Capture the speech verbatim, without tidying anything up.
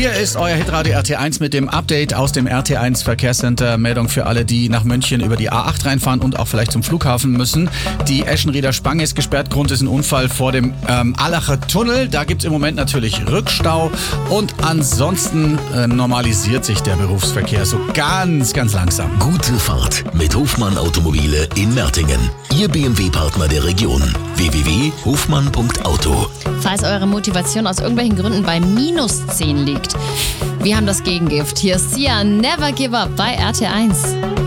Hier ist euer Hitradio R T eins mit dem Update aus dem R T eins Verkehrscenter. Meldung für alle, die nach München über die A acht reinfahren und auch vielleicht zum Flughafen müssen. Die Eschenrieder Spange ist gesperrt. Grund ist ein Unfall vor dem ähm, Allacher Tunnel. Da gibt es im Moment natürlich Rückstau. Und ansonsten äh, normalisiert sich der Berufsverkehr so ganz, ganz langsam. Gute Fahrt mit Hofmann Automobile in Mertingen. Ihr B M W-Partner der Region. w w w punkt hofmann punkt auto. Falls eure Motivation aus irgendwelchen Gründen bei minus zehn liegt, wir haben das Gegengift. Hier ist Sia, Never Give Up bei R T eins.